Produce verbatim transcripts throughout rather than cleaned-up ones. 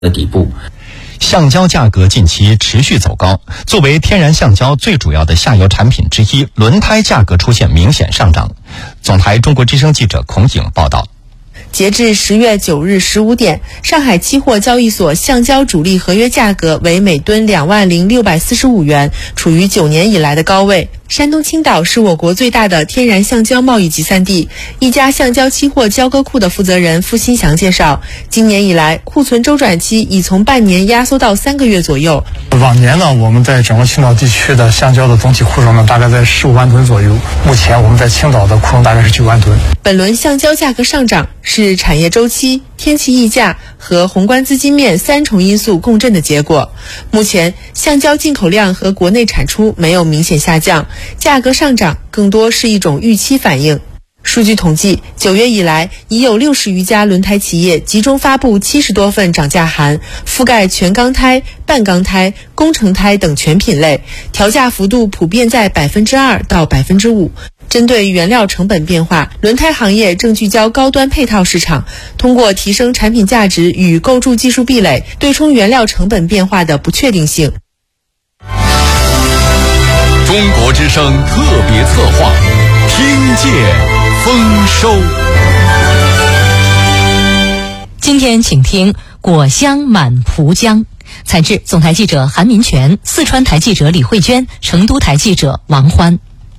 的底部。 橡胶价格近期持续走高，作为天然橡胶最主要的下游产品之一，轮胎价格出现明显上涨。总台中国之声记者孔颖报道。 截至十月九日十五点，上海期货交易所橡胶主力合约价格为每吨两万零六百四十五元，处于九年以来的高位。山东青岛是我国最大的天然橡胶贸易集散地。一家橡胶期货交割库的负责人付新祥介绍，今年以来库存周转期已从半年压缩到三个月左右。 往年呢，我们在整个青岛地区的橡胶的总体库容呢，大概在十五万吨左右。目前我们在青岛的库容大概是九万吨。 本轮橡胶价格上涨是产业周期、天气溢价和宏观资金面三重因素共振的结果。目前橡胶进口量和国内产出没有明显下降，价格上涨更多是一种预期反应。数据统计，九月以来，已有六十余家轮胎企业集中发布七十多份涨价函，覆盖全钢胎、半钢胎、工程胎等全品类，调价幅度普遍在百分之二到百分之五。针对原料成本变化，轮胎行业正聚焦高端配套市场，通过提升产品价值与构筑技术壁垒，对冲原料成本变化的不确定性。 中国之声特别策划，听见丰收。 今天请听果香满蒲江，采制总台记者韩民权，四川台记者李慧娟，成都台记者王欢。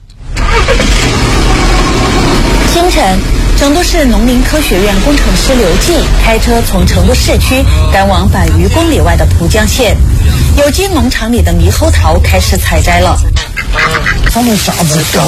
清晨，成都市农林科学院工程师刘继开车从成都市区赶往百余公里外的蒲江县，有机农场里的猕猴桃开始采摘了。 他们啥子高？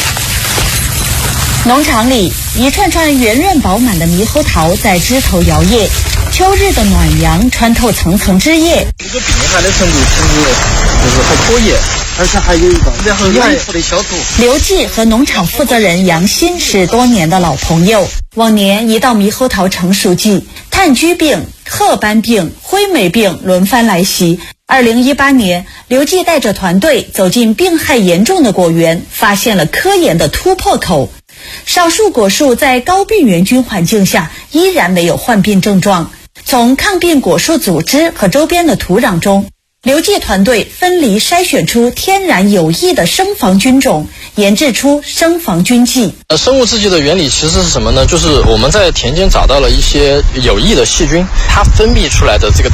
农场里一串串圆润饱满的猕猴桃在枝头摇曳，秋日的暖阳穿透层层枝叶。 这个病害的程度其实就是还可以，而且还有一个然后养护的消毒。 刘继和农场负责人杨鑫是多年的老朋友，往年一到猕猴桃成熟季，炭疽病、褐斑病、灰霉病轮番来袭。二零一八年，刘继带着团队走进病害严重的果园，发现了科研的突破口。少数果树在高病原菌环境下依然没有患病症状。从抗病果树组织和周边的土壤中，刘继团队分离筛选出天然有益的生防菌种，研制出生防菌剂。 呃，生物制剂的原理其实是什么呢？就是我们在田间找到了一些有益的细菌，它分泌出来的这个